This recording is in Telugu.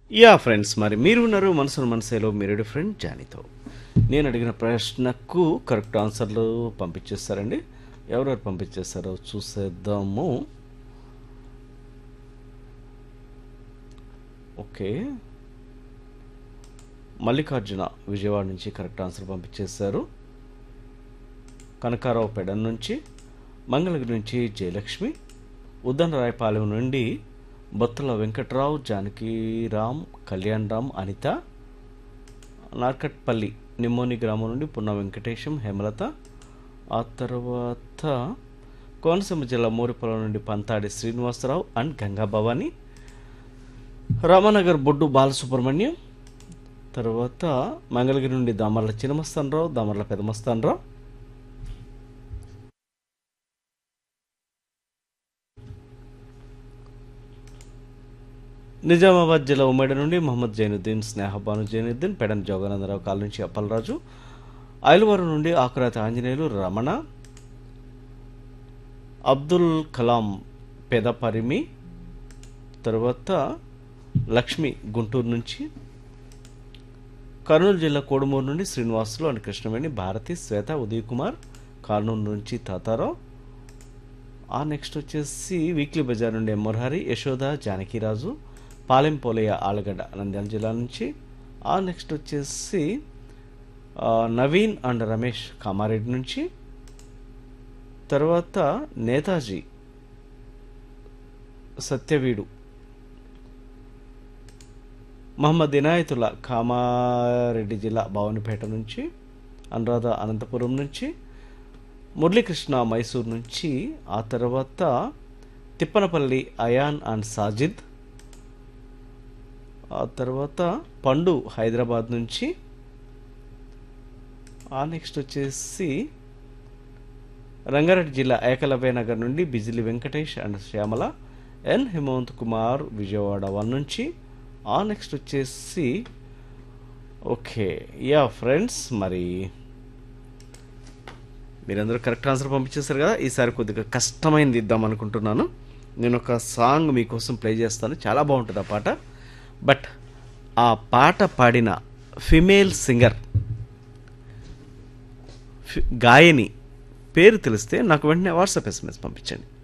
యా ఫ్రెండ్స్, మరి మీరు ఉన్నారు మనసును మనసేలో మీరు ఫ్రెండ్ జానీతో. నేను అడిగిన ప్రశ్నకు కరెక్ట్ ఆన్సర్లు పంపించేస్తారండి. ఎవరెవరు పంపించేస్తారో చూసేద్దాము. ఓకే, మల్లికార్జున విజయవాడ నుంచి కరెక్ట్ ఆన్సర్ పంపించేశారు. కనకారావు పెడన్ నుంచి, మంగళగిరి నుంచి జయలక్ష్మి, ఉద్దనరాయపాలెం నుండి బొత్తల వెంకట్రావు, జానకిరామ్, కళ్యాణ్ రామ్, అనిత, నార్కట్పల్లి నిమ్మోని గ్రామం నుండి పున్న వెంకటేశం, హేమలత. ఆ తర్వాత కోనసీమ జిల్లా మోరిపొలం నుండి పంతాడి శ్రీనివాసరావు అండ్ గంగా భవాని, రామనగర్ బొడ్డు బాలసుబ్రహ్మణ్యం. తర్వాత మంగళగిరి నుండి దామర్ల చిన్నమస్తానరావు, దామర్ల పెదమస్తానరావు. నిజామాబాద్ జిల్లా ఉమ్మడి నుండి మహమ్మద్ జైనుద్దీన్, స్నేహబాను జైనుద్దీన్, పెడన్ జోగానందరావు కాల నుంచి అప్పలరాజు, ఐలవరం నుండి ఆకురాతి ఆంజనేయులు, రమణ, అబ్దుల్ కలాం పెదపరిమి. తర్వాత లక్ష్మి గుంటూరు నుంచి, కర్నూలు జిల్లా కోడుమూరు నుండి శ్రీనివాసులు అండ్ కృష్ణవేణి, భారతి, శ్వేత, ఉదయ్ కుమార్ కర్నూలు నుంచి తాతారావు. ఆ నెక్స్ట్ వచ్చేసి వీక్లీ బజార్ నుండి మురహరి, యశోద, జానకిరాజు, పాలెం పోలయ్య ఆలగడ్డ నంద్యాల జిల్లా నుంచి. ఆ నెక్స్ట్ వచ్చేసి నవీన్ అండ్ రమేష్ కామారెడ్డి నుంచి. తర్వాత నేతాజీ సత్యవీడు, మహమ్మద్ ఇనాయతుల్లా కామారెడ్డి జిల్లా భవానిపేట నుంచి, అనురాధ అనంతపురం నుంచి, మురళీకృష్ణ మైసూర్ నుంచి. ఆ తర్వాత తిప్పనపల్లి అయాన్ అండ్ సాజిద్. ఆ తర్వాత పండు హైదరాబాద్ నుంచి. ఆ నెక్స్ట్ వచ్చేసి రంగారెడ్డి జిల్లా ఏకలవ్య నగర్ నుండి బిజిలి వెంకటేష్ అండ్ శ్యామల, ఎన్ హేమంత్ కుమార్ విజయవాడ 1 నుంచి. ఆ నెక్స్ట్ వచ్చేసి ఓకే యా ఫ్రెండ్స్, మరి మీరందరూ కరెక్ట్ ఆన్సర్ పంపించేశారు కదా. ఈసారి కొద్దిగా కష్టమైంది ఇద్దాం అనుకుంటున్నాను. నేను ఒక సాంగ్ మీకోసం ప్లే చేస్తాను, చాలా బాగుంటుంది ఆ పాట. బట్ ఆ పాట పాడిన ఫిమేల్ సింగర్ గాయని పేరు తెలిస్తే నాకు వెంటనే వాట్సాప్ SMS పంపించండి.